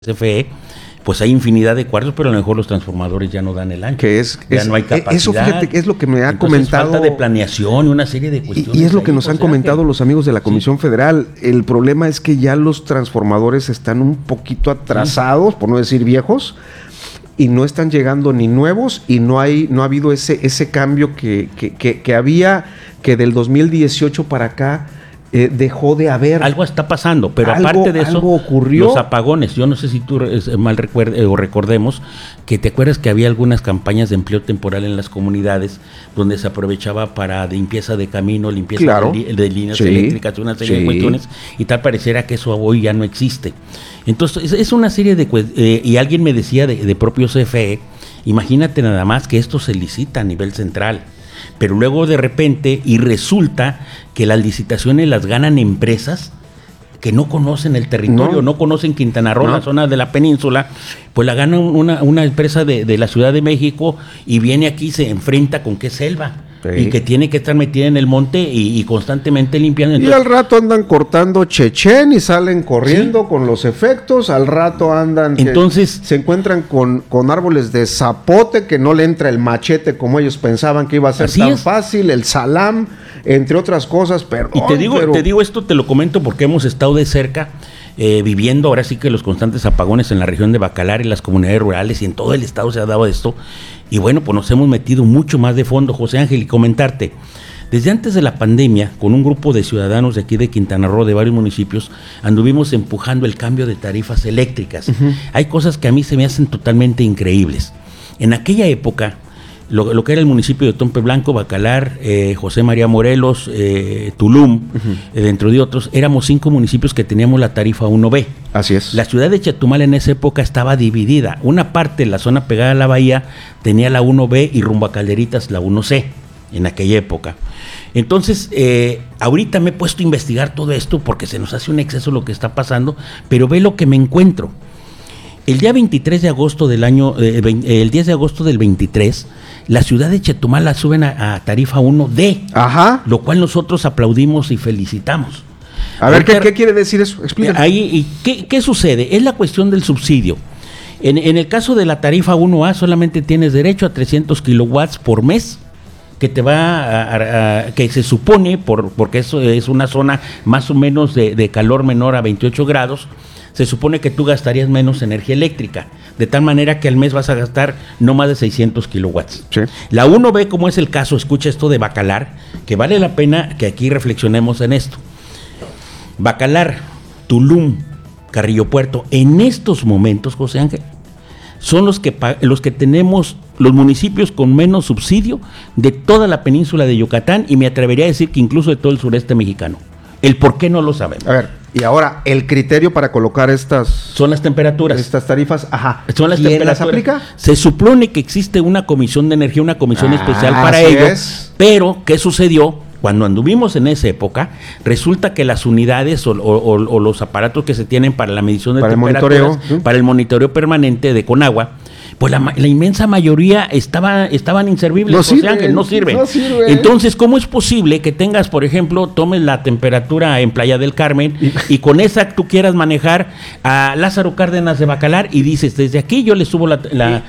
CFE, pues hay infinidad de cuartos, pero a lo mejor los transformadores ya no dan el ancho. Ya no hay capacidad. Eso, fíjate, es lo que me ha comentado. Falta de planeación y una serie de cuestiones. Y es lo que nos han comentado los amigos de la Comisión Federal. El problema es que ya los transformadores están un poquito atrasados, por no decir viejos, y no están llegando ni nuevos, y no ha habido ese cambio que había, que del 2018 para acá dejó de haber. Algo está pasando, pero aparte de eso, ocurrió. Los apagones. Yo no sé si tú mal recordemos que te acuerdas que había algunas campañas de empleo temporal en las comunidades donde se aprovechaba para limpieza de camino, limpieza de líneas eléctricas, una serie de cuestiones, y tal pareciera que eso hoy ya no existe. Entonces es una serie de y alguien me decía de propio CFE, imagínate nada más que esto se licita a nivel central. Pero luego de repente, y resulta que las licitaciones las ganan empresas que no conocen el territorio, no conocen Quintana Roo, la zona de la península, pues la gana una empresa de la Ciudad de México y viene aquí y se enfrenta con qué selva. Y que tiene que estar metida en el monte y constantemente limpiando. Entonces, y al rato andan cortando Chechén y salen corriendo con los efectos. Al rato andan, entonces se encuentran con árboles de zapote que no le entra el machete como ellos pensaban que iba a ser tan fácil, el salam, entre otras cosas. Y te digo esto, te lo comento porque hemos estado de cerca viviendo ahora sí que los constantes apagones en la región de Bacalar, en las comunidades rurales y en todo el estado se ha dado esto. Y bueno, pues nos hemos metido mucho más de fondo, José Ángel, y comentarte, desde antes de la pandemia, con un grupo de ciudadanos de aquí de Quintana Roo, de varios municipios, anduvimos empujando el cambio de tarifas eléctricas. Hay cosas que a mí se me hacen totalmente increíbles. En aquella época, lo que era el municipio de Tompe Blanco, Bacalar, José María Morelos, Tulum, dentro de otros, éramos 5 municipios que teníamos la tarifa 1B. Así es. La ciudad de Chetumal en esa época estaba dividida. Una parte, la zona pegada a la bahía, tenía la 1B y rumbo a Calderitas la 1C, en aquella época. Entonces, ahorita me he puesto a investigar todo esto porque se nos hace un exceso lo que está pasando, pero ve lo que me encuentro. El día 23 de agosto del año, el 10 de agosto del 23, la ciudad de Chetumal la suben a tarifa 1D, lo cual nosotros aplaudimos y felicitamos. A ver, ¿qué quiere decir eso? Explícame. Ahí, ¿qué sucede? Es la cuestión del subsidio. En el caso de la tarifa 1A solamente tienes derecho a 300 kilowatts por mes, que te va que se supone, porque eso es una zona más o menos de calor menor a 28 grados, se supone que tú gastarías menos energía eléctrica, de tal manera que al mes vas a gastar no más de 600 kilowatts. Sí. La 1B, como es el caso, escucha esto de Bacalar, que vale la pena que aquí reflexionemos en esto. Bacalar, Tulum, Carrillo Puerto, en estos momentos, José Ángel, son los que tenemos los municipios con menos subsidio de toda la península de Yucatán y me atrevería a decir que incluso de todo el sureste mexicano. El por qué no lo sabemos. A ver, y ahora, el criterio para colocar estas... Son las temperaturas. Estas tarifas, Son las ¿quién temperaturas. las aplica? Se supone que existe una comisión de energía, una comisión especial para ello. Pero, ¿qué sucedió? Cuando anduvimos en esa época, resulta que las unidades o los aparatos que se tienen para la medición de temperaturas, para el monitoreo permanente de Conagua, pues la inmensa mayoría estaban inservibles, no sirven. Entonces, ¿cómo es posible que tengas, por ejemplo, tomes la temperatura en Playa del Carmen y con esa tú quieras manejar a Lázaro Cárdenas de Bacalar y dices, desde aquí yo le subo la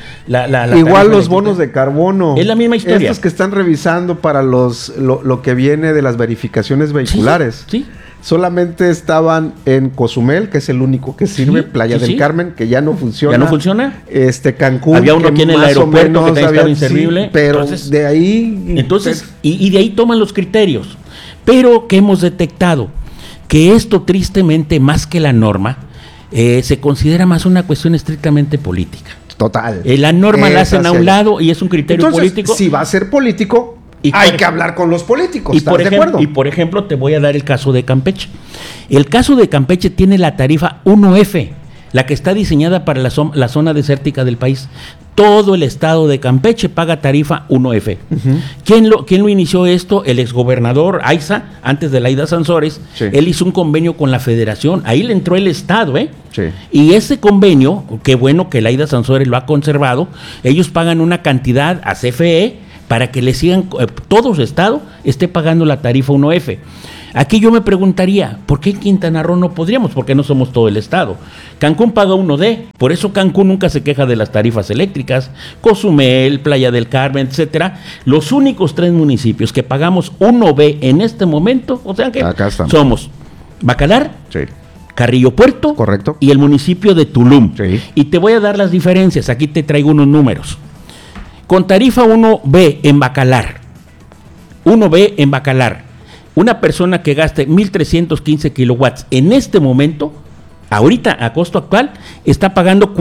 igual los bonos de carbono. Es la misma historia. Estos que están revisando para lo que viene de las verificaciones vehiculares. Sí. Solamente estaban en Cozumel, que es el único que sirve, Playa del Carmen, que ya no funciona. ¿Ya no funciona? Cancún. Había uno aquí en el aeropuerto que también estaba inservible. Pero entonces, de ahí... y de ahí toman los criterios. Pero que hemos detectado que esto tristemente, más que la norma, se considera más una cuestión estrictamente política. Total. La norma la hacen a un lado y es un criterio político. Si va a ser político... hay que hablar con los políticos, ¿estás de acuerdo? Y por ejemplo, te voy a dar el caso de Campeche. El caso de Campeche tiene la tarifa 1F, la que está diseñada para la zona desértica del país. Todo el estado de Campeche paga tarifa 1F. ¿Quién lo inició esto? El exgobernador Aiza, antes de Laida Sansores. Él hizo un convenio con la federación. Ahí le entró el estado, Y ese convenio, qué bueno que Laida Sansores lo ha conservado, ellos pagan una cantidad a CFE para que le sigan, todo su estado esté pagando la tarifa 1F. Aquí yo me preguntaría, ¿por qué en Quintana Roo no podríamos? Porque no somos todo el estado. Cancún paga 1D, por eso Cancún nunca se queja de las tarifas eléctricas. Cozumel, Playa del Carmen, etcétera. Los únicos 3 municipios que pagamos 1B en este momento, o sea que somos Bacalar, sí, Carrillo Puerto, correcto, y el municipio de Tulum. Sí. Y te voy a dar las diferencias, aquí te traigo unos números. Con tarifa 1B en Bacalar, 1B en Bacalar, una persona que gaste 1,315 kilowatts en este momento, ahorita a costo actual, está pagando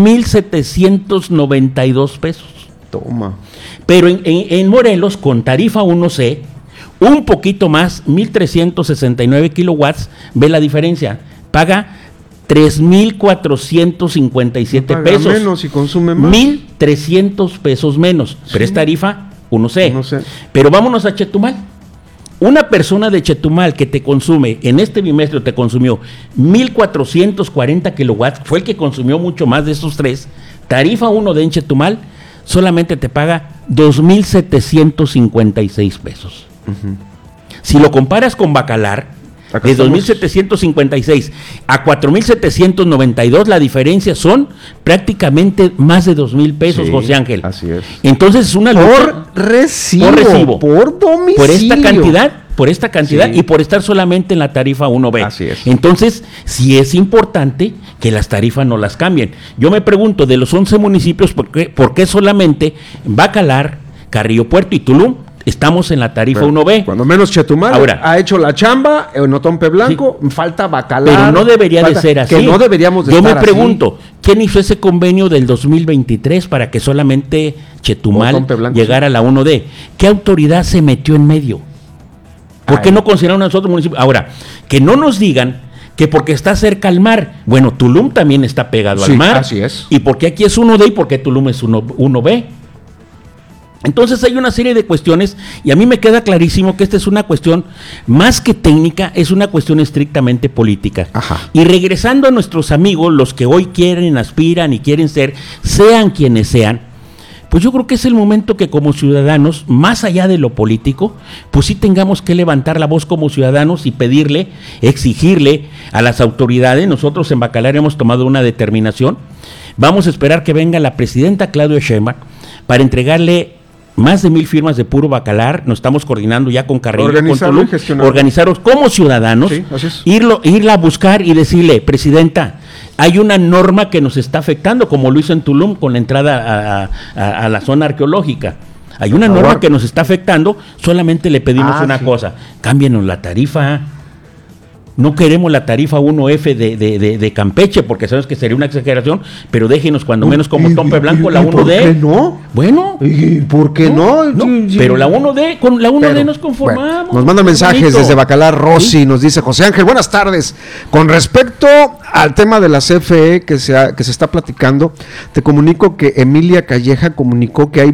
4,792 pesos. Toma. Pero en Morelos, con tarifa 1C, un poquito más, 1,369 kilowatts, ve la diferencia, paga 3,457 pesos. Menos y consume más. 1,300 pesos menos, sí. Pero es tarifa 1C. Pero vámonos a Chetumal. Una persona de Chetumal que te consume, en este bimestre te consumió 1,440 kilowatts, fue el que consumió mucho más de esos 3, tarifa 1D en Chetumal, solamente te paga 2,756 pesos. Uh-huh. Si lo comparas con Bacalar, de 2,756 a 4,792, la diferencia son prácticamente más de 2,000 pesos, sí, José Ángel. Así es. Entonces es una lucha por recibo, por domicilio. Por esta cantidad, sí, y por estar solamente en la tarifa 1B. Así es. Entonces, sí es importante que las tarifas no las cambien. Yo me pregunto, de los 11 municipios, ¿por qué solamente Bacalar, Carrillo Puerto y Tulum estamos en la tarifa 1B? Cuando menos Chetumal ahora ha hecho la chamba, en Otompe Blanco, sí, falta Bacalar. Pero no debería de ser así. Que no deberíamos de Yo estar me pregunto, así. ¿Quién hizo ese convenio del 2023 para que solamente Chetumal llegara a la 1D? ¿Qué autoridad se metió en medio? ¿Por qué no consideraron a nosotros municipios? Ahora, que no nos digan que porque está cerca al mar. Bueno, Tulum también está pegado al mar. Así es. ¿Y por qué aquí es 1D y por qué Tulum es 1B? Entonces hay una serie de cuestiones y a mí me queda clarísimo que esta es una cuestión más que técnica, es una cuestión estrictamente política. Ajá. Y regresando a nuestros amigos, los que hoy quieren, aspiran y quieren ser, sean quienes sean, pues yo creo que es el momento que como ciudadanos, más allá de lo político, pues sí tengamos que levantar la voz como ciudadanos y pedirle, exigirle a las autoridades. Nosotros en Bacalar hemos tomado una determinación. Vamos a esperar que venga la presidenta Claudia Sheinbaum para entregarle más de 1,000 firmas de puro Bacalar. Nos estamos coordinando ya con Carrillo, con Tulum, organizarnos como ciudadanos, sí, irla a buscar y decirle, presidenta, hay una norma que nos está afectando, como lo hizo en Tulum con la entrada a la zona arqueológica. Hay una norma que nos está afectando, solamente le pedimos una cosa, cámbienos la tarifa. No queremos la tarifa 1F de Campeche, porque sabemos que sería una exageración, pero déjenos cuando menos como Otompe Blanco la 1D. ¿Por qué no? Bueno. ¿Y por qué no? Pero la 1D, con la 1D nos conformamos. Bueno, nos mandan mensajes desde Bacalar. Rosy, ¿sí? Nos dice José Ángel, buenas tardes. Con respecto al tema de la CFE que se está platicando, te comunico que Emilia Calleja comunicó que hay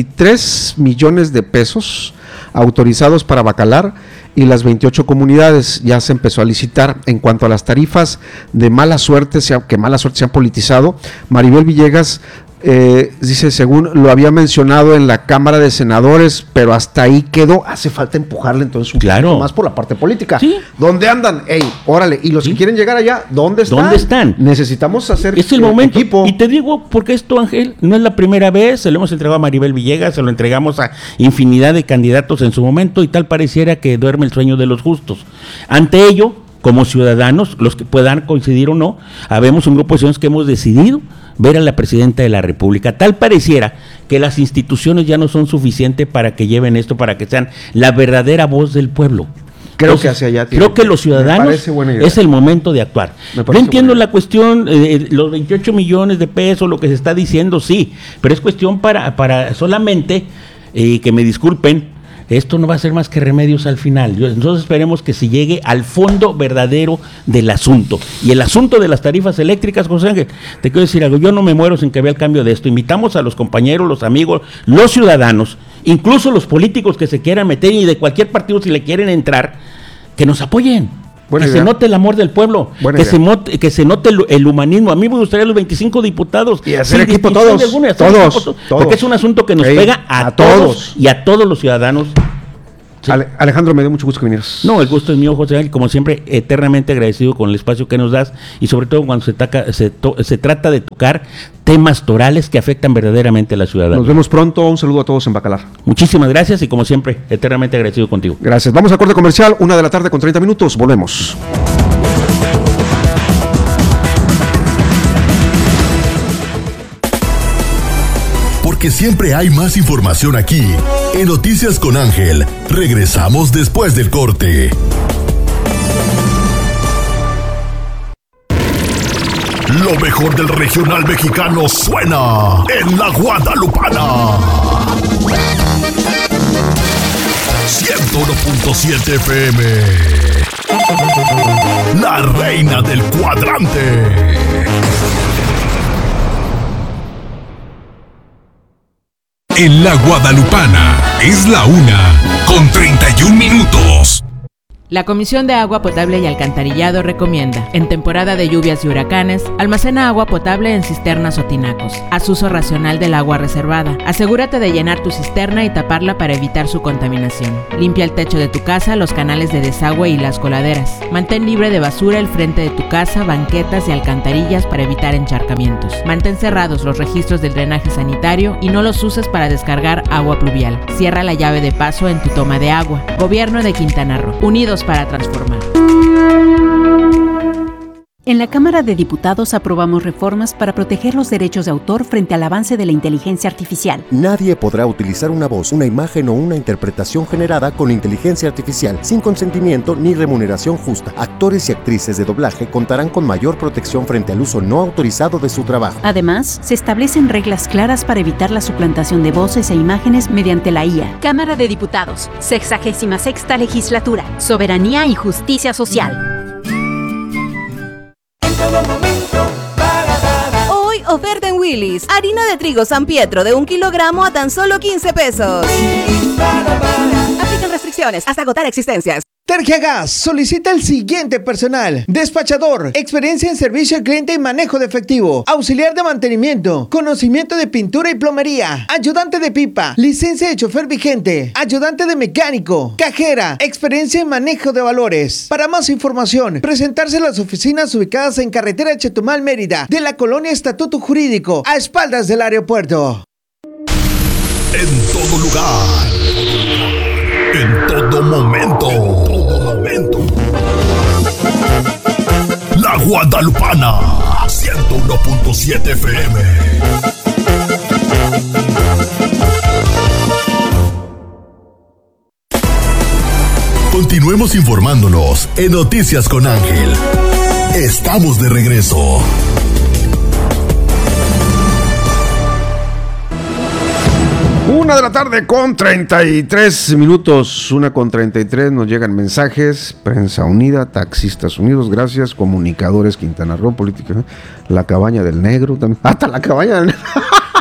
23 millones de pesos autorizados para Bacalar y las 28 comunidades. Ya se empezó a licitar. En cuanto a las tarifas de mala suerte, se han politizado, Maribel Villegas dice, según lo había mencionado en la Cámara de Senadores, pero hasta ahí quedó. Hace falta empujarle entonces un poco más por la parte política. ¿Sí? ¿Dónde andan? Ey, órale. Y los que quieren llegar allá, ¿dónde están? Necesitamos hacer es el momento. Equipo. Y te digo, porque esto, Ángel, no es la primera vez. Se lo hemos entregado a Maribel Villegas, se lo entregamos a infinidad de candidatos en su momento, y tal pareciera que duerme el sueño de los justos. Ante ello, como ciudadanos, los que puedan coincidir o no, habemos un grupo de ciudadanos que hemos decidido ver a la presidenta de la República. Tal pareciera que las instituciones ya no son suficientes para que lleven esto, para que sean la verdadera voz del pueblo. Creo que hacia allá. Creo que los ciudadanos es el momento de actuar. Yo entiendo la cuestión, los 28 millones de pesos, lo que se está diciendo, sí, pero es cuestión para solamente, que me disculpen, esto no va a ser más que remedios al final. Nosotros esperemos que se llegue al fondo verdadero del asunto. Y el asunto de las tarifas eléctricas, José Ángel, te quiero decir algo, yo no me muero sin que vea el cambio de esto. Invitamos a los compañeros, los amigos, los ciudadanos, incluso los políticos que se quieran meter y de cualquier partido si le quieren entrar, que nos apoyen. Buena idea. Se note el amor del pueblo, que se note el humanismo. A mí me gustaría los 25 diputados y hacer equipo todos, porque es un asunto que nos pega a todos y a todos los ciudadanos. Sí. Alejandro, me dio mucho gusto que vinieras. No, el gusto es mío, José Ángel, como siempre, eternamente agradecido con el espacio que nos das y sobre todo cuando se trata de tocar temas torales que afectan verdaderamente a la ciudadanía. Nos vemos pronto, un saludo a todos en Bacalar. Muchísimas gracias y como siempre, eternamente agradecido contigo. Gracias, vamos a corte comercial, 1:00 con 30 minutos, volvemos. Porque siempre hay más información aquí. En Noticias con Ángel, regresamos después del corte. Lo mejor del regional mexicano suena en La Guadalupana. 101.7 FM. La reina del cuadrante. En La Guadalupana es la 1:31. La Comisión de Agua Potable y Alcantarillado recomienda, en temporada de lluvias y huracanes, almacena agua potable en cisternas o tinacos. Haz uso racional del agua reservada. Asegúrate de llenar tu cisterna y taparla para evitar su contaminación. Limpia el techo de tu casa, los canales de desagüe y las coladeras. Mantén libre de basura el frente de tu casa, banquetas y alcantarillas para evitar encharcamientos. Mantén cerrados los registros del drenaje sanitario y no los uses para descargar agua pluvial. Cierra la llave de paso en tu toma de agua. Gobierno de Quintana Roo. Unidos para transformar. En la Cámara de Diputados aprobamos reformas para proteger los derechos de autor frente al avance de la inteligencia artificial. Nadie podrá utilizar una voz, una imagen o una interpretación generada con inteligencia artificial sin consentimiento ni remuneración justa. Actores y actrices de doblaje contarán con mayor protección frente al uso no autorizado de su trabajo. Además, se establecen reglas claras para evitar la suplantación de voces e imágenes mediante la IA. Cámara de Diputados, 66ª Legislatura, Soberanía y Justicia Social. Hoy oferta en Willy's. Harina de trigo San Pietro de 1 kilogramo a tan solo 15 pesos. Aplican restricciones hasta agotar existencias. Tergiagas solicita el siguiente personal: despachador, experiencia en servicio al cliente y manejo de efectivo, auxiliar de mantenimiento, conocimiento de pintura y plomería, ayudante de pipa, licencia de chofer vigente, ayudante de mecánico, cajera, experiencia en manejo de valores. Para más información, presentarse en las oficinas ubicadas en carretera Chetumal, Mérida, de la colonia Estatuto Jurídico, a espaldas del aeropuerto. En todo lugar, en todo momento. La Guadalupana, 101.7 FM. Continuemos informándonos en Noticias con Ángel. Estamos de regreso. Una de la tarde con 33 minutos, 1:33, nos llegan mensajes, Prensa Unida, Taxistas Unidos, gracias, Comunicadores Quintana Roo, Política, La Cabaña del Negro, también, hasta La Cabaña del Negro.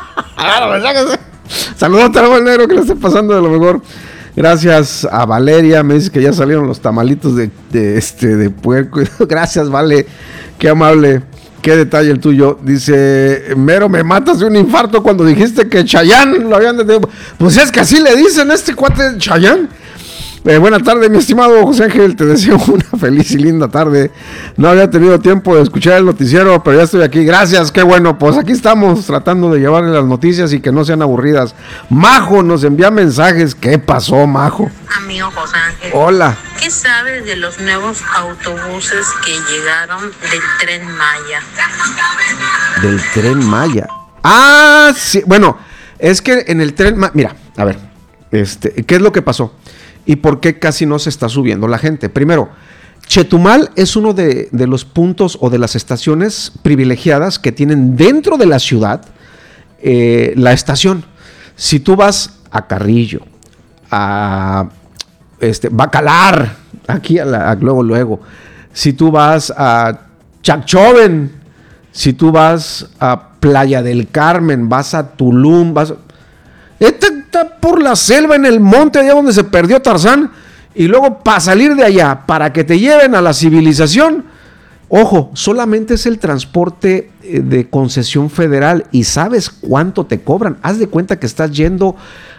Saludos a el Negro, que le esté pasando de lo mejor. Gracias a Valeria, me dice que ya salieron los tamalitos de puerco. Gracias, Vale, qué amable. Qué detalle el tuyo. Dice, Mero, me matas de un infarto cuando dijiste que Chayán lo habían detenido. Pues es que así le dicen a este cuate Chayán. Buena tarde, mi estimado José Ángel, te deseo una feliz y linda tarde. No había tenido tiempo de escuchar el noticiero, pero ya estoy aquí. Gracias, qué bueno. Pues aquí estamos tratando de llevarle las noticias y que no sean aburridas. Majo nos envía mensajes. ¿Qué pasó, Majo? Amigo José Ángel. Hola. ¿Qué sabes de los nuevos autobuses que llegaron del Tren Maya? Del Tren Maya. Ah, sí. Bueno, es que en el Tren Maya, mira, a ver, ¿qué es lo que pasó? ¿Y por qué casi no se está subiendo la gente? Primero, Chetumal es uno de los puntos o de las estaciones privilegiadas que tienen dentro de la ciudad la estación. Si tú vas a Carrillo, a Bacalar, aquí luego, si tú vas a Chacchoven, si tú vas a Playa del Carmen, vas a Tulum, está por la selva, en el monte, allá donde se perdió Tarzán, y luego para salir de allá, para que te lleven a la civilización, ojo, solamente es el transporte de concesión federal, y ¿sabes cuánto te cobran? Haz de cuenta que estás yendo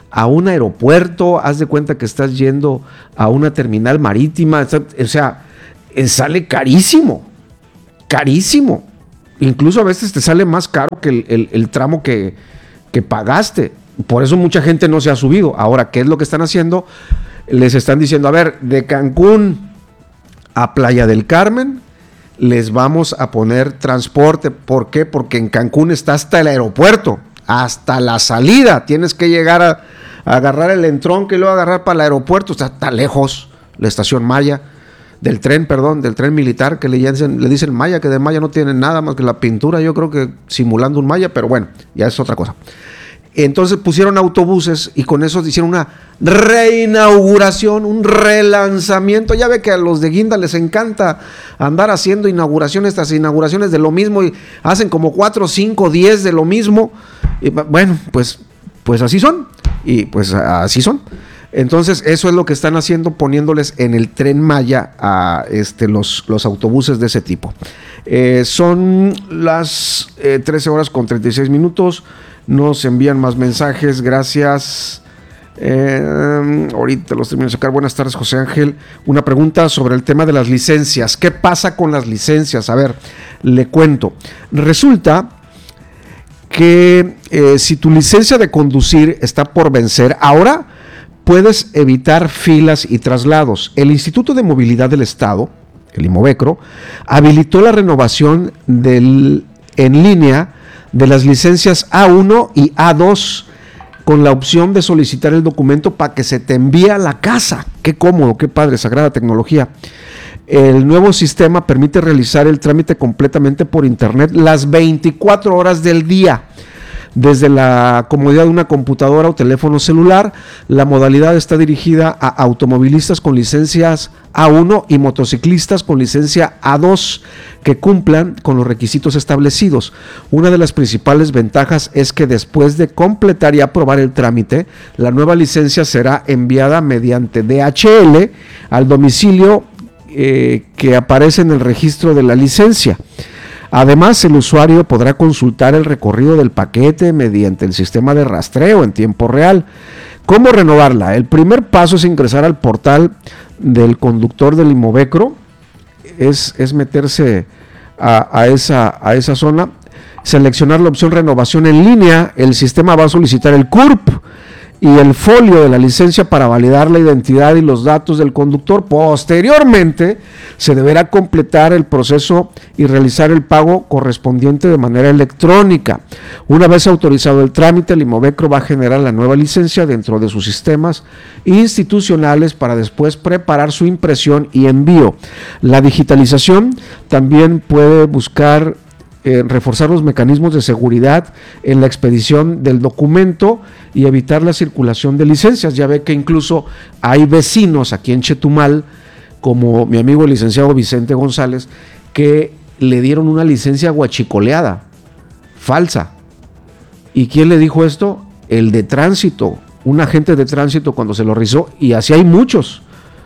a un aeropuerto, haz de cuenta que estás yendo a una terminal marítima, o sea, sale carísimo, carísimo. Incluso a veces te sale más caro que el tramo que pagaste. Por eso mucha gente no se ha subido. Ahora, ¿qué es lo que están haciendo? Les están diciendo, a ver, de Cancún a Playa del Carmen les vamos a poner transporte. ¿Por qué? Porque en Cancún está hasta el aeropuerto, hasta la salida. Tienes que llegar a agarrar el entronque y luego agarrar para el aeropuerto. Está lejos la estación Maya, del tren militar, que le dicen Maya, que de Maya no tienen nada más que la pintura, yo creo que simulando un Maya, pero bueno, ya es otra cosa. Entonces pusieron autobuses y con eso hicieron una reinauguración, un relanzamiento. Ya ve que a los de Guinda les encanta andar haciendo inauguraciones tras inauguraciones de lo mismo y hacen como 4, 5, 10 de lo mismo. Y bueno, pues así son. Y pues así son. Entonces eso es lo que están haciendo, poniéndoles en el Tren Maya a los autobuses de ese tipo. Son las 13 horas con 36 minutos. Nos envían más mensajes, gracias. Ahorita los termino de sacar. Buenas tardes, José Ángel. Una pregunta sobre el tema de las licencias. ¿Qué pasa con las licencias? A ver, le cuento. Resulta que si tu licencia de conducir está por vencer, ahora puedes evitar filas y traslados. El Instituto de Movilidad del Estado, el IMOVECRO, habilitó la renovación en línea de las licencias A1 y A2 con la opción de solicitar el documento para que se te envíe a la casa. Qué cómodo, qué padre, sagrada tecnología. El nuevo sistema permite realizar el trámite completamente por internet las 24 horas del día. Desde la comodidad de una computadora o teléfono celular. La modalidad está dirigida a automovilistas con licencias A1 y motociclistas con licencia A2 que cumplan con los requisitos establecidos. Una de las principales ventajas es que después de completar y aprobar el trámite, la nueva licencia será enviada mediante DHL al domicilio que aparece en el registro de la licencia. Además, el usuario podrá consultar el recorrido del paquete mediante el sistema de rastreo en tiempo real. ¿Cómo renovarla? El primer paso es ingresar al portal del conductor del IMOVECRO, es meterse a esa zona, seleccionar la opción renovación en línea. El sistema va a solicitar el CURP y el folio de la licencia para validar la identidad y los datos del conductor. Posteriormente, se deberá completar el proceso y realizar el pago correspondiente de manera electrónica. Una vez autorizado el trámite, el IMOVECRO va a generar la nueva licencia dentro de sus sistemas institucionales para después preparar su impresión y envío. La digitalización también puede buscar reforzar los mecanismos de seguridad en la expedición del documento y evitar la circulación de licencias. Ya ve que incluso hay vecinos aquí en Chetumal, como mi amigo el licenciado Vicente González, que le dieron una licencia guachicoleada, falsa. ¿Y quién le dijo esto? El de tránsito, un agente de tránsito cuando se lo revisó, y así hay muchos.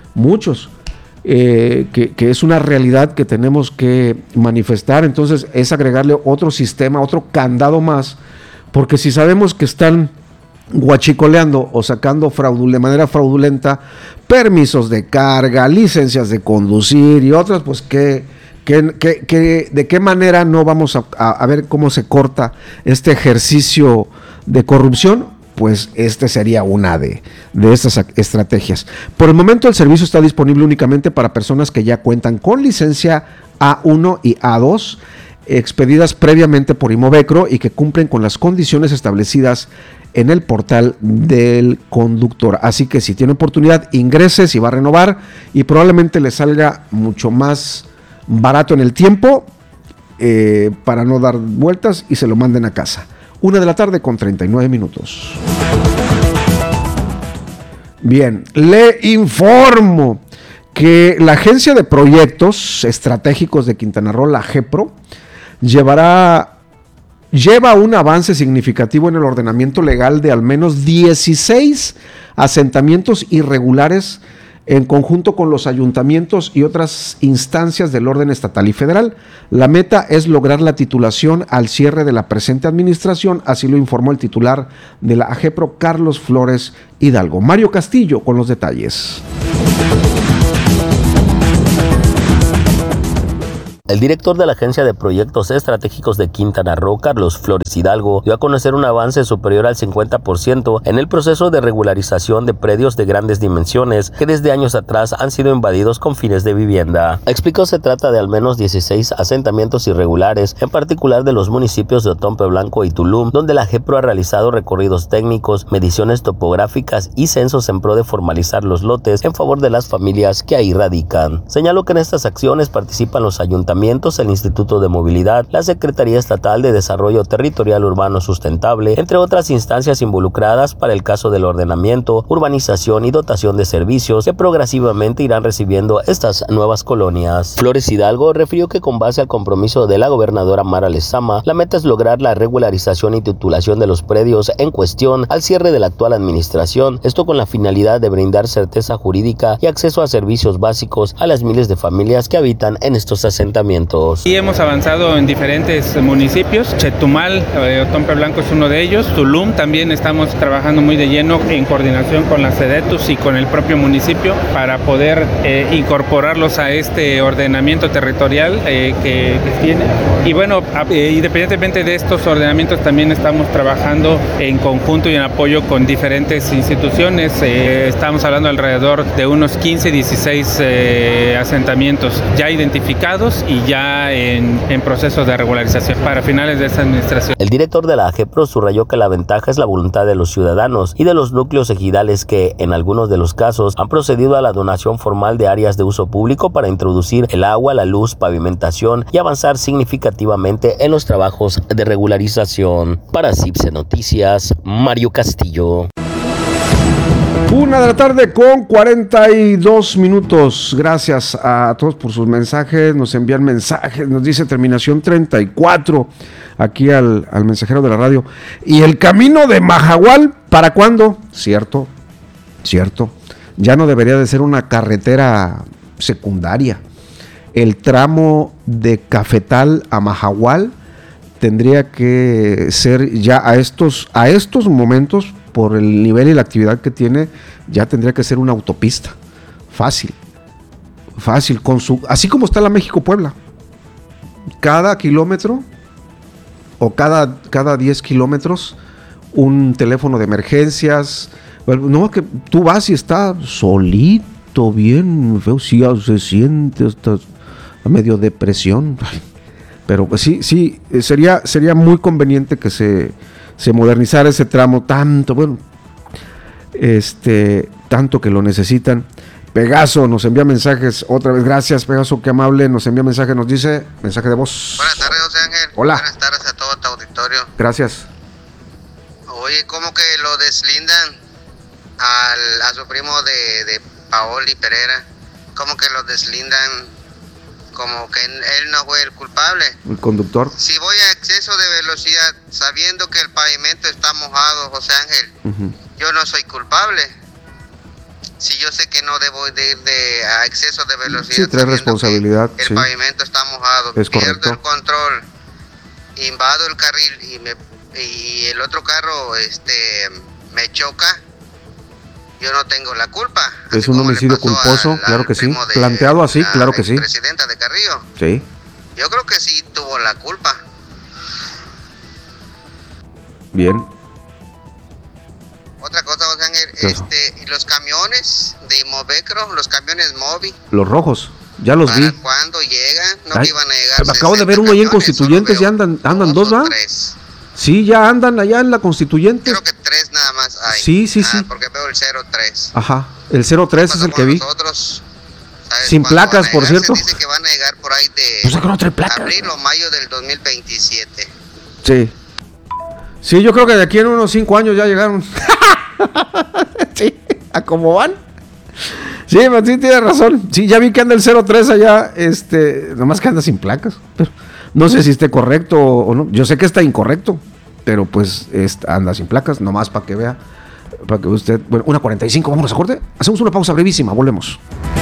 Que es una realidad que tenemos que manifestar. Entonces es agregarle otro sistema, otro candado más, porque si sabemos que están guachicoleando o sacando de manera fraudulenta permisos de carga, licencias de conducir y otras, pues de qué manera no vamos a ver cómo se corta este ejercicio de corrupción. Pues sería una de estas estrategias. Por el momento el servicio está disponible únicamente para personas que ya cuentan con licencia A1 y A2 expedidas previamente por IMOVECRO y que cumplen con las condiciones establecidas en el portal del conductor. Así que si tiene oportunidad, ingrese si va a renovar y probablemente le salga mucho más barato en el tiempo para no dar vueltas y se lo manden a casa. 1:39 p.m. Bien, le informo que la Agencia de Proyectos Estratégicos de Quintana Roo, la AGEPRO, lleva un avance significativo en el ordenamiento legal de al menos 16 asentamientos irregulares en conjunto con los ayuntamientos y otras instancias del orden estatal y federal. La meta es lograr la titulación al cierre de la presente administración, así lo informó el titular de la AGEPRO, Carlos Flores Hidalgo. Mario Castillo con los detalles. El director de la Agencia de Proyectos Estratégicos de Quintana Roo, Carlos Flores Hidalgo, dio a conocer un avance superior al 50% en el proceso de regularización de predios de grandes dimensiones que desde años atrás han sido invadidos con fines de vivienda. Explicó se trata de al menos 16 asentamientos irregulares, en particular de los municipios de Otompe Blanco y Tulum, donde la AGEPRO ha realizado recorridos técnicos, mediciones topográficas y censos en pro de formalizar los lotes en favor de las familias que ahí radican. Señaló que en estas acciones participan los ayuntamientos, el Instituto de Movilidad, la Secretaría Estatal de Desarrollo Territorial Urbano Sustentable, entre otras instancias involucradas para el caso del ordenamiento, urbanización y dotación de servicios que progresivamente irán recibiendo estas nuevas colonias. Flores Hidalgo refirió que con base al compromiso de la gobernadora Mara Lezama, la meta es lograr la regularización y titulación de los predios en cuestión al cierre de la actual administración, esto con la finalidad de brindar certeza jurídica y acceso a servicios básicos a las miles de familias que habitan en estos asentamientos. Y hemos avanzado en diferentes municipios. Chetumal, Otompe Blanco es uno de ellos. Tulum también estamos trabajando muy de lleno en coordinación con la SEDETUS y con el propio municipio para poder incorporarlos a este ordenamiento territorial que tiene. Y bueno, independientemente de estos ordenamientos, también estamos trabajando en conjunto y en apoyo con diferentes instituciones. Estamos hablando alrededor de unos 15, 16 asentamientos ya identificados y ya en procesos de regularización para finales de esta administración. El director de la AGEPRO subrayó que la ventaja es la voluntad de los ciudadanos y de los núcleos ejidales que, en algunos de los casos, han procedido a la donación formal de áreas de uso público para introducir el agua, la luz, pavimentación y avanzar significativamente en los trabajos de regularización. Para CIPSE Noticias, Mario Castillo. 1:00 con 42 minutos. Gracias a todos por sus mensajes. Nos envían mensajes. Nos dice terminación 34 aquí al mensajero de la radio. ¿Y el camino de Mahahual para cuándo? Cierto. Ya no debería de ser una carretera secundaria. El tramo de Cafetal a Mahahual tendría que ser ya a estos momentos, por el nivel y la actividad que tiene, ya tendría que ser una autopista. Fácil, así como está la México-Puebla. Cada kilómetro o cada 10 kilómetros un teléfono de emergencias. No, que tú vas y está solito, bien feo, sí, se siente hasta a medio depresión. Pero pues sí, sería muy conveniente que se modernizara ese tramo tanto que lo necesitan. Pegaso nos envía mensajes otra vez. Gracias, Pegaso, qué amable. Nos envía mensaje, nos dice, mensaje de voz. Buenas tardes, José Ángel. Hola. Buenas tardes a todo tu auditorio. Gracias. Oye, ¿cómo que lo deslindan a su primo de Paoli Pereira? ¿Cómo que lo deslindan? Como que él no fue el culpable. El conductor. Si voy a exceso de velocidad, sabiendo que el pavimento está mojado, José Ángel, yo no soy culpable. Si yo sé que no debo de ir a exceso de velocidad, sí, trae responsabilidad. El pavimento está mojado, es pierdo correcto. el control, invado el carril y el otro carro me choca. Yo no tengo la culpa. Es un homicidio culposo, claro que sí. Planteado así, claro que sí. Presidenta de Carrillo. Sí. Yo creo que sí tuvo la culpa. Bien. Otra cosa, José Ángel, y los camiones de Imovecro, los camiones Movi. Los rojos, ya los vi. ¿Para cuándo llegan? No que iban a llegar. Acabo de ver uno ahí en Constituyentes, ya andan dos, ¿va? Tres. Sí, ya andan allá en la Constituyente. Creo que 3 nada más hay. Sí. Porque veo el 03. Ajá, el 03 es el que vi. Nosotros, sin placas, por cierto. Se dice que van a llegar por ahí pues no trae placas. abril o mayo del 2027. Sí, yo creo que de aquí en unos 5 años ya llegaron. Sí, ¿a cómo van? Sí, tiene razón. Sí, ya vi que anda el 03 allá, nomás que anda sin placas. Pero no sé si esté correcto o no. Yo sé que está incorrecto, pero pues anda sin placas, nomás para que vea. para que usted, bueno, 1:45, vámonos a corte. Hacemos una pausa brevísima, volvemos.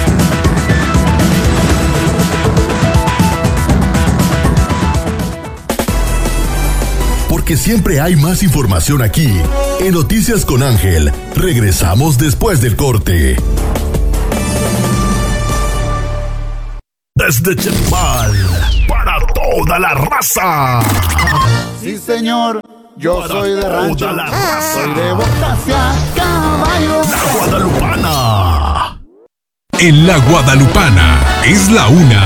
Porque siempre hay más información aquí. En Noticias con Ángel, regresamos después del corte. Desde Chetumal, para toda la raza. Sí, señor, yo para soy de rancho, toda la raza. soy de botas y a caballo. La Guadalupana. En La Guadalupana es la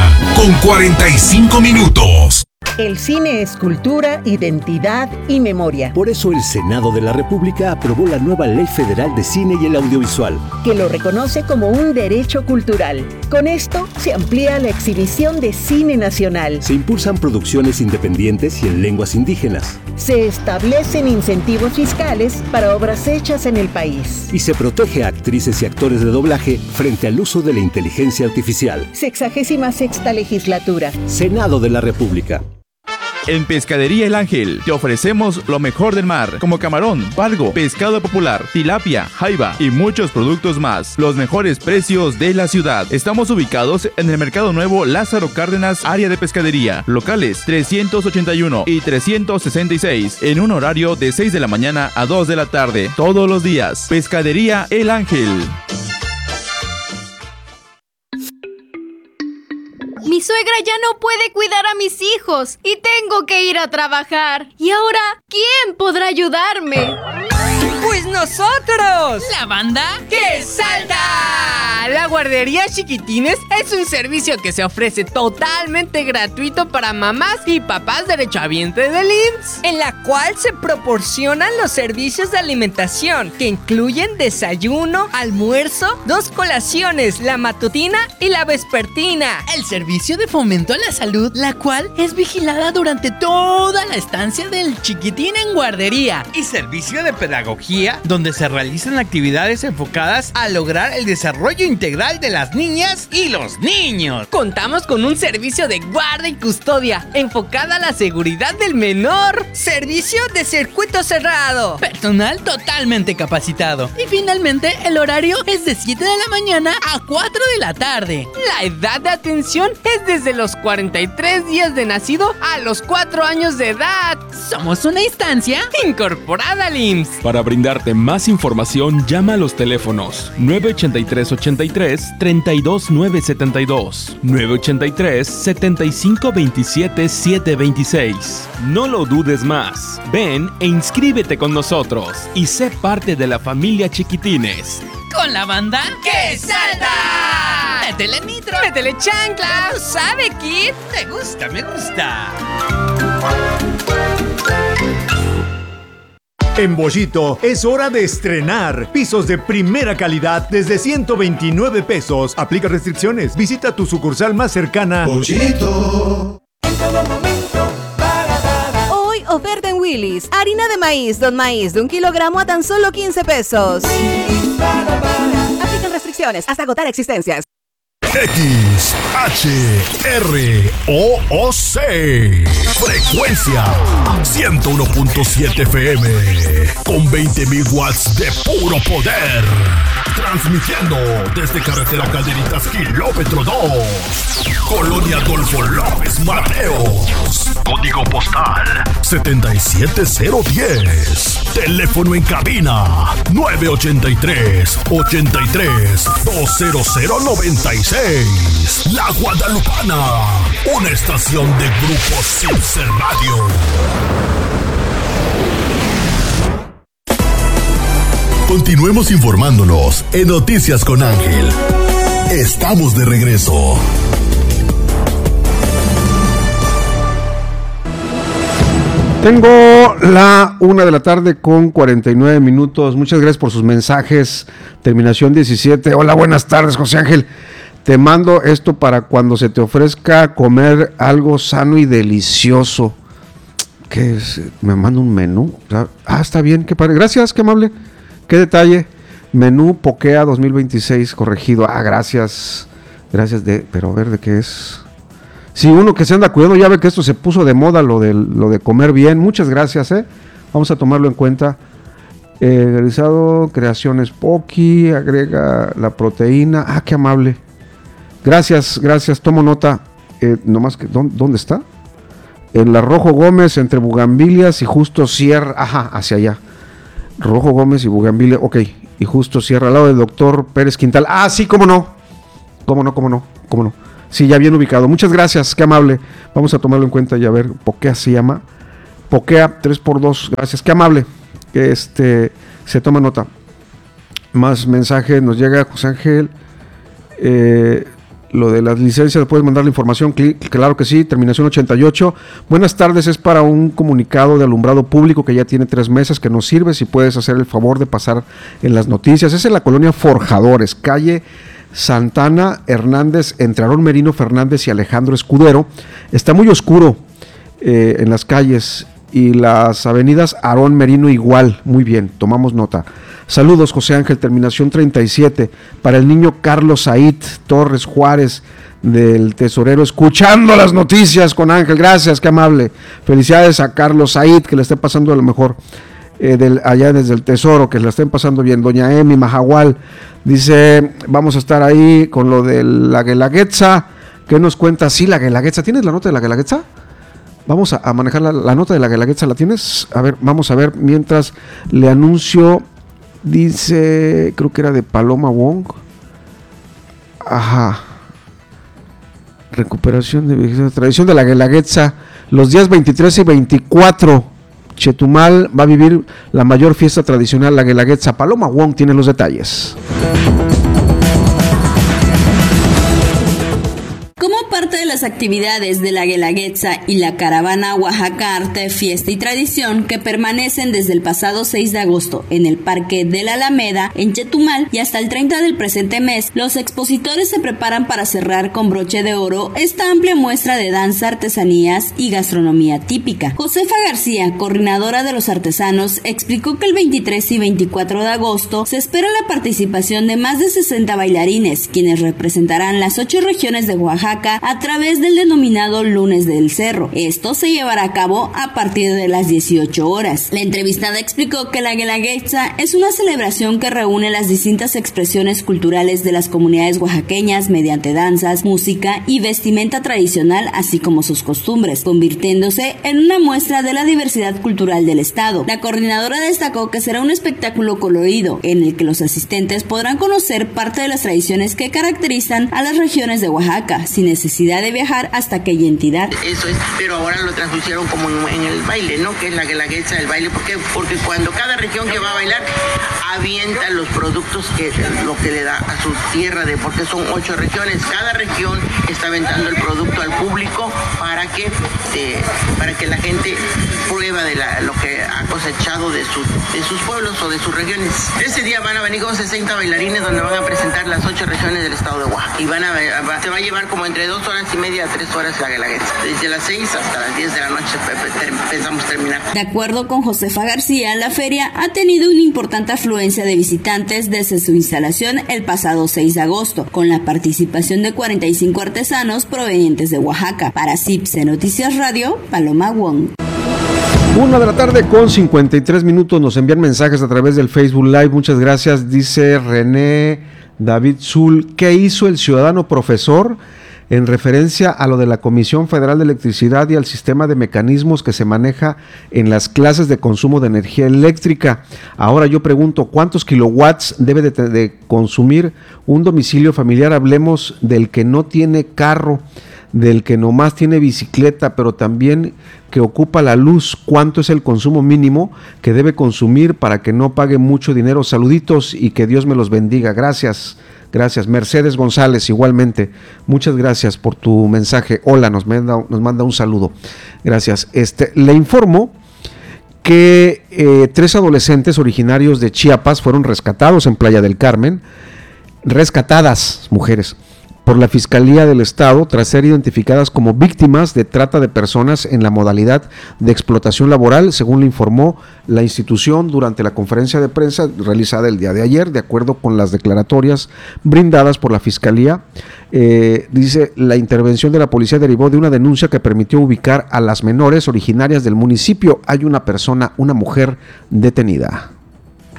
1:45. El cine es cultura, identidad y memoria. Por eso el Senado de la República aprobó la nueva Ley Federal de Cine y el Audiovisual, que lo reconoce como un derecho cultural. Con esto se amplía la exhibición de cine nacional. Se impulsan producciones independientes y en lenguas indígenas. Se establecen incentivos fiscales para obras hechas en el país. Y se protege a actrices y actores de doblaje frente al uso de la inteligencia artificial. 66ª legislatura. Senado de la República. En Pescadería El Ángel te ofrecemos lo mejor del mar, como camarón, pargo, pescado popular, tilapia, jaiba y muchos productos más. Los mejores precios de la ciudad. Estamos ubicados en el Mercado Nuevo Lázaro Cárdenas, área de pescadería. Locales 381 y 366, en un horario de 6 de la mañana a 2 de la tarde, todos los días. Pescadería El Ángel. Mi suegra ya no puede cuidar a mis hijos y tengo que ir a trabajar. ¿Y ahora quién podrá ayudarme? ¡Pues nosotros! ¿La banda que salta! La guardería Chiquitines es un servicio que se ofrece totalmente gratuito para mamás y papás derechohabientes del IMSS, en la cual se proporcionan los servicios de alimentación que incluyen desayuno, almuerzo, 2 colaciones, la matutina y la vespertina. El servicio de fomento a la salud, la cual es vigilada durante toda la estancia del chiquitín en guardería. Y servicio de pedagogía, donde se realizan actividades enfocadas a lograr el desarrollo integral de las niñas y los niños. Contamos con un servicio de guarda y custodia enfocada a la seguridad del menor. Servicio de circuito cerrado. Personal totalmente capacitado. Y finalmente el horario es de 7 de la mañana a 4 de la tarde. La edad de atención es desde los 43 días de nacido a los 4 años de edad. Somos una instancia incorporada al IMSS. Para brindarte más información, llama a los teléfonos 983-83-32972, 983-7527-726. No lo dudes más. Ven e inscríbete con nosotros y sé parte de la familia Chiquitines. Con la banda que salta. Métele nitro, métele chancla. ¿Tú sabes, Kid? Me gusta, me gusta. En Bollito es hora de estrenar pisos de primera calidad desde 129 pesos. Aplica restricciones. Visita tu sucursal más cercana. Bollito. Hoy oferta en Willy's. Harina de maíz, Don Maíz de 1 kilogramo a tan solo 15 pesos. Aplican restricciones hasta agotar existencias. XHROOC. Frecuencia 101.7 FM. Con 20.000 watts de puro poder. Transmitiendo desde Carretera Calderitas, kilómetro 2. Colonia Adolfo López Mateos. Código postal 77010. Teléfono en cabina 983-83-20096. La Guadalupana, una estación de Grupo Circe Radio. Continuemos informándonos en Noticias con Ángel. Estamos de regreso. Tengo la 1 de la tarde con 49 minutos. Muchas gracias por sus mensajes. Terminación 17. Hola, buenas tardes, José Ángel. Te mando esto para cuando se te ofrezca comer algo sano y delicioso. ¿Qué es? Me manda un menú. Ah, está bien, qué padre. Gracias, qué amable. Qué detalle. Menú Pokea 2026 corregido. Ah, gracias. Gracias pero a ver de qué es. Sí, uno que se anda cuidando, ya ve que esto se puso de moda, lo de comer bien. Muchas gracias, vamos a tomarlo en cuenta. Realizado Creaciones Poki, agrega la proteína. Ah, qué amable. Gracias, tomo nota. Nomás que, ¿dónde está? En la Rojo Gómez, entre Bugambilias y Justo Sierra. Ajá, hacia allá. Rojo Gómez y Bugambilias, ok. Y Justo Sierra, al lado del doctor Pérez Quintal. Ah, sí, cómo no. Sí, ya bien ubicado. Muchas gracias, qué amable. Vamos a tomarlo en cuenta y a ver, Pokea se llama. Pokea 3x2, gracias, qué amable. Se toma nota. Más mensaje nos llega, José Ángel. Lo de las licencias, ¿puedes mandar la información? Claro que sí, terminación 88. Buenas tardes, es para un comunicado de alumbrado público que ya tiene 3 meses que nos sirve, si puedes hacer el favor de pasar en las noticias. Es en la colonia Forjadores, calle Santana Hernández, entre Aarón Merino Fernández y Alejandro Escudero. Está muy oscuro en las calles y las avenidas Aarón Merino igual. Muy bien, tomamos nota. Saludos, José Ángel, terminación 37, para el niño Carlos Said Torres Juárez, del tesorero, escuchando las noticias con Ángel. Gracias, qué amable. Felicidades a Carlos Said, que le esté pasando a lo mejor, allá desde el tesoro, que le estén pasando bien. Doña Emi Majagual dice, vamos a estar ahí con lo de la Guelaguetza. ¿Qué nos cuenta? Sí, la Guelaguetza. ¿Tienes la nota de la Guelaguetza? Vamos a manejar la nota de la Guelaguetza. ¿La tienes? A ver, vamos a ver, mientras le anuncio. Dice, creo que era de Paloma Wong. Ajá. Recuperación de tradición de la Guelaguetza. Los días 23 y 24, Chetumal va a vivir la mayor fiesta tradicional, la Guelaguetza. Paloma Wong tiene los detalles. Como parte de las actividades de la Guelaguetza y la caravana Oaxaca Arte, Fiesta y Tradición, que permanecen desde el pasado 6 de agosto en el Parque de la Alameda, en Chetumal, y hasta el 30 del presente mes, los expositores se preparan para cerrar con broche de oro esta amplia muestra de danza, artesanías y gastronomía típica. Josefa García, coordinadora de los artesanos, explicó que el 23 y 24 de agosto se espera la participación de más de 60 bailarines, quienes representarán las 8 regiones de Oaxaca a través del denominado Lunes del Cerro. Esto se llevará a cabo a partir de las 18 horas. La entrevistada explicó que la Guelaguetza es una celebración que reúne las distintas expresiones culturales de las comunidades oaxaqueñas mediante danzas, música y vestimenta tradicional, así como sus costumbres, convirtiéndose en una muestra de la diversidad cultural del estado. La coordinadora destacó que será un espectáculo colorido en el que los asistentes podrán conocer parte de las tradiciones que caracterizan a las regiones de Oaxaca, sin necesidad de viajar hasta aquella entidad. Eso es, pero ahora lo transpusieron como en el baile, ¿no? Que es la Guelaguetza del baile. ¿Por qué? Porque cuando cada región que va a bailar avienta los productos que lo que le da a su tierra, porque son 8 regiones. Cada región está aventando el producto al público para que la gente prueba de lo que ha cosechado de sus pueblos o de sus regiones. Ese día van a venir con 60 bailarines donde van a presentar las 8 regiones del estado de Oaxaca. Y se va a llevar como entre 2 horas y media a 3 horas la Guelaguetza. Desde las 6 hasta las 10 de la noche pensamos terminar. De acuerdo con Josefa García, la feria ha tenido una importante afluencia de visitantes desde su instalación el pasado 6 de agosto, con la participación de 45 artesanos provenientes de Oaxaca. Para CIPSE Noticias Radio, Paloma Wong. 1 de la tarde con 53 minutos, nos envían mensajes a través del Facebook Live, muchas gracias, dice René David Zul. ¿Qué hizo el ciudadano profesor en referencia a lo de la Comisión Federal de Electricidad y al sistema de mecanismos que se maneja en las clases de consumo de energía eléctrica? Ahora yo pregunto, ¿cuántos kilowatts debe de consumir un domicilio familiar? Hablemos del que no tiene carro, del que nomás tiene bicicleta, pero también que ocupa la luz. ¿Cuánto es el consumo mínimo que debe consumir para que no pague mucho dinero? Saluditos y que Dios me los bendiga. Gracias. Mercedes González, igualmente. Muchas gracias por tu mensaje. Hola, nos manda un saludo. Gracias. Le informo que 3 adolescentes originarios de Chiapas fueron rescatados en Playa del Carmen. Rescatadas, mujeres, por la Fiscalía del Estado tras ser identificadas como víctimas de trata de personas en la modalidad de explotación laboral, según le informó la institución durante la conferencia de prensa realizada el día de ayer. De acuerdo con las declaratorias brindadas por la Fiscalía, dice, la intervención de la policía derivó de una denuncia que permitió ubicar a las menores originarias del municipio. Hay una mujer detenida.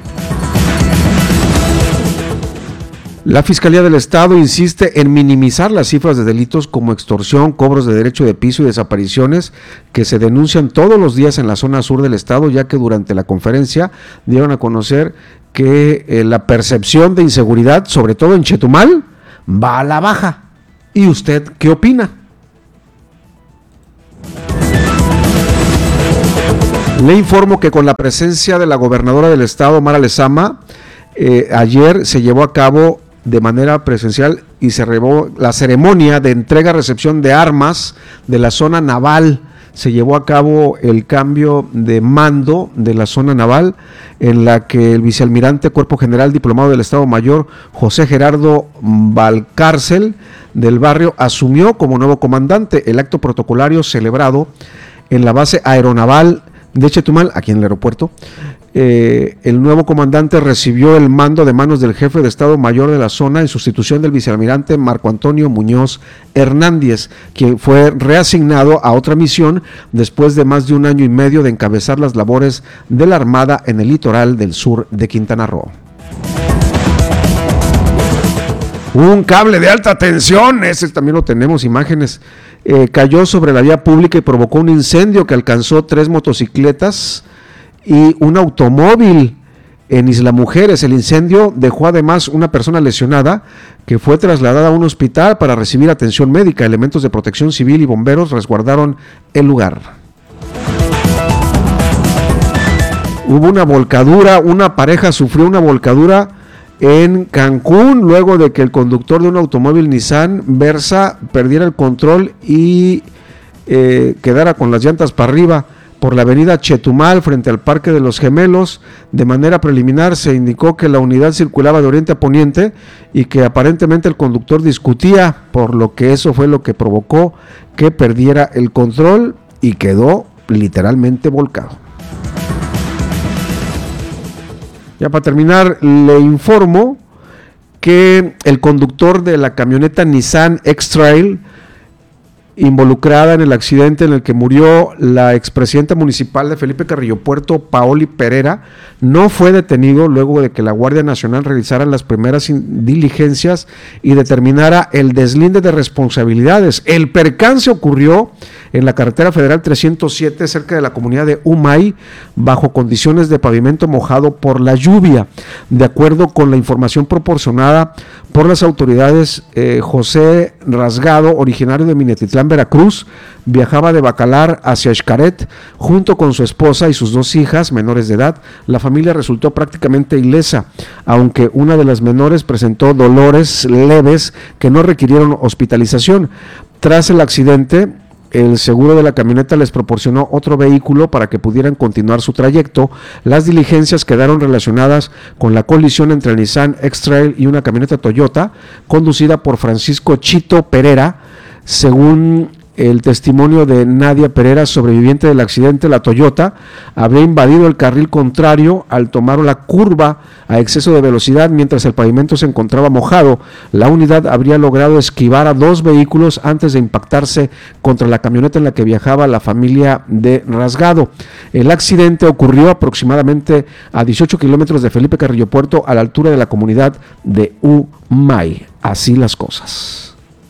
La Fiscalía del Estado insiste en minimizar las cifras de delitos como extorsión, cobros de derecho de piso y desapariciones que se denuncian todos los días en la zona sur del Estado, ya que durante la conferencia dieron a conocer que la percepción de inseguridad, sobre todo en Chetumal, va a la baja. ¿Y usted qué opina? Le informo que con la presencia de la gobernadora del Estado, Mara Lezama, ayer se llevó a cabo de manera presencial y se llevó la ceremonia de entrega-recepción de armas de la zona naval. Se llevó a cabo el cambio de mando de la zona naval, en la que el vicealmirante Cuerpo General Diplomado del Estado Mayor, José Gerardo Valcárcel, del Barrio, asumió como nuevo comandante. El acto protocolario celebrado en la base aeronaval de Chetumal, aquí en el aeropuerto. El nuevo comandante recibió el mando de manos del jefe de Estado Mayor de la zona en sustitución del vicealmirante Marco Antonio Muñoz Hernández, quien fue reasignado a otra misión después de más de un año y medio de encabezar las labores de la Armada en el litoral del sur de Quintana Roo. Un cable de alta tensión, ese también lo tenemos, imágenes, cayó sobre la vía pública y provocó un incendio que alcanzó 3 motocicletas y un automóvil en Isla Mujeres. El incendio dejó además una persona lesionada que fue trasladada a un hospital para recibir atención médica. Elementos de protección civil y bomberos resguardaron el lugar. Hubo una volcadura, una pareja sufrió una volcadura en Cancún luego de que el conductor de un automóvil Nissan Versa perdiera el control y quedara con las llantas para arriba por la avenida Chetumal frente al Parque de los Gemelos. De manera preliminar se indicó que la unidad circulaba de oriente a poniente y que aparentemente el conductor discutía, por lo que eso fue lo que provocó que perdiera el control y quedó literalmente volcado. Ya para terminar, le informo que el conductor de la camioneta Nissan X-Trail involucrada en el accidente en el que murió la expresidenta municipal de Felipe Carrillo Puerto, Paoli Pereira, no fue detenido luego de que la Guardia Nacional realizara las primeras diligencias y determinara el deslinde de responsabilidades. El percance ocurrió en la carretera federal 307 cerca de la comunidad de Umay, bajo condiciones de pavimento mojado por la lluvia. De acuerdo con la información proporcionada por las autoridades, José Rasgado, originario de Minatitlán, Veracruz, viajaba de Bacalar hacia Xcaret junto con su esposa y sus 2 hijas menores de edad. La familia resultó prácticamente ilesa, aunque una de las menores presentó dolores leves que no requirieron hospitalización. Tras el accidente, el seguro de la camioneta les proporcionó otro vehículo para que pudieran continuar su trayecto. Las diligencias quedaron relacionadas con la colisión entre el Nissan X-Trail y una camioneta Toyota conducida por Francisco Chito Pereira. Según el testimonio de Nadia Pereira, sobreviviente del accidente, la Toyota habría invadido el carril contrario al tomar la curva a exceso de velocidad mientras el pavimento se encontraba mojado. La unidad habría logrado esquivar a 2 vehículos antes de impactarse contra la camioneta en la que viajaba la familia de Rasgado. El accidente ocurrió aproximadamente a 18 kilómetros de Felipe Carrillo Puerto, a la altura de la comunidad de Umay. Así las cosas.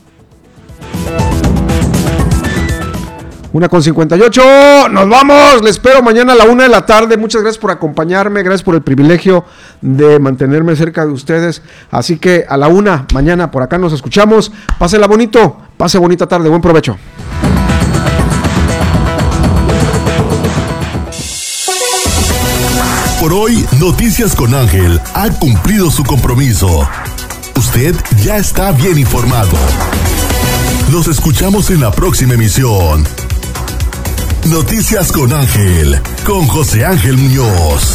1:58, nos vamos, les espero mañana a la 1 de la tarde, muchas gracias por acompañarme, gracias por el privilegio de mantenerme cerca de ustedes, así que a la 1 mañana por acá nos escuchamos, pásela bonito, pase bonita tarde, buen provecho. Por hoy, Noticias con Ángel ha cumplido su compromiso. Usted ya está bien informado. Nos escuchamos en la próxima emisión. Noticias con Ángel, con José Ángel Muñoz.